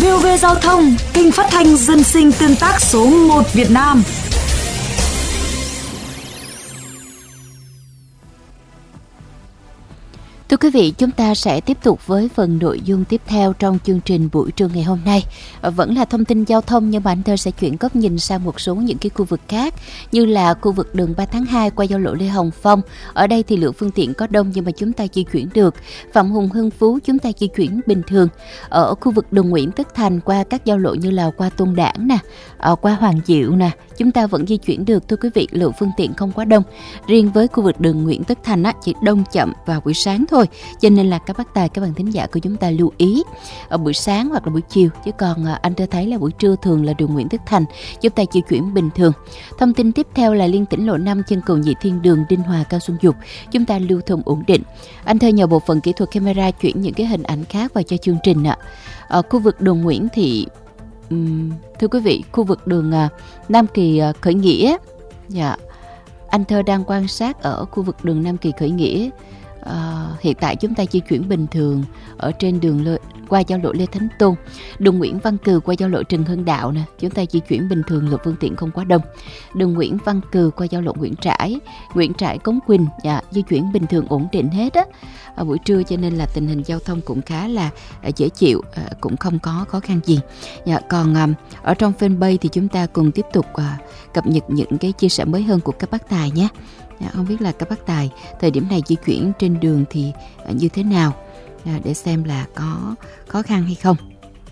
VOV Giao thông, kênh phát thanh dân sinh tương tác số 1 Việt Nam. Thưa quý vị, chúng ta sẽ tiếp tục với phần nội dung tiếp theo trong chương trình buổi trưa ngày hôm nay. Vẫn là thông tin giao thông, nhưng mà anh Thơ sẽ chuyển góc nhìn sang một số những cái khu vực khác, như là khu vực đường 3 tháng 2 qua giao lộ Lê Hồng Phong. Ở đây thì lượng phương tiện có đông nhưng mà chúng ta di chuyển được. Phạm Hùng Hưng Phú chúng ta di chuyển bình thường. Ở khu vực đường Nguyễn Tất Thành qua các giao lộ như là qua Tôn Đản nè, qua Hoàng Diệu nè, chúng ta vẫn di chuyển được. Thưa quý vị, lượng phương tiện không quá đông. Riêng với khu vực đường Nguyễn Tất Thành chỉ đông chậm vào buổi sáng thôi, cho nên là các bác tài, các bạn thính giả của chúng ta lưu ý ở buổi sáng hoặc là buổi chiều. Chứ còn anh Thơ thấy là buổi trưa thường là đường Nguyễn Tất Thành chúng ta di chuyển bình thường. Thông tin tiếp theo là liên tỉnh lộ 5 chân cầu Nhị Thiên Đường Đinh Hòa Cao Xuân Dục chúng ta lưu thông ổn định. Anh Thơ nhờ bộ phận kỹ thuật camera chuyển những cái hình ảnh khác vào cho chương trình ạ. Ở khu vực đường Nguyễn thì thưa quý vị, khu vực đường Nam Kỳ Khởi Nghĩa, anh Thơ đang quan sát ở khu vực đường Nam Kỳ Khởi Nghĩa. Hiện tại chúng ta di chuyển bình thường ở trên đường qua giao lộ Lê Thánh Tôn, đường Nguyễn Văn Cừ qua giao lộ Trần Hưng Đạo nè, chúng ta di chuyển bình thường, lượng phương tiện không quá đông. Đường Nguyễn Văn Cừ qua giao lộ Nguyễn Trãi Cống Quỳnh di chuyển bình thường ổn định hết á. Ở buổi trưa cho nên là tình hình giao thông cũng khá là dễ chịu, cũng không có khó khăn gì. Còn ở trong fanpage thì chúng ta cùng tiếp tục cập nhật những cái chia sẻ mới hơn của các bác tài nhé. Không biết là các bác tài thời điểm này di chuyển trên đường thì như thế nào, để xem là có khó khăn hay không.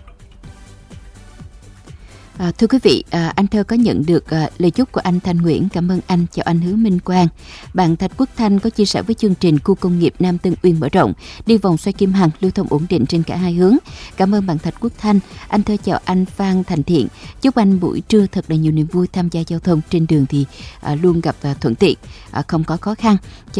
Thưa quý vị, anh Thơ có nhận được lời chúc của anh Thanh Nguyễn. Cảm ơn anh. Chào anh Hứa Minh Quang. Bạn Thạch Quốc Thanh có chia sẻ với chương trình khu công nghiệp Nam Tân Uyên mở rộng, đi vòng xoay Kim Hằng, lưu thông ổn định trên cả hai hướng. Cảm ơn bạn Thạch Quốc Thanh. Anh Thơ chào anh Phan Thành Thiện. Chúc anh buổi trưa thật là nhiều niềm vui, tham gia giao thông trên đường thì luôn gặp thuận tiện, không có khó khăn. Chào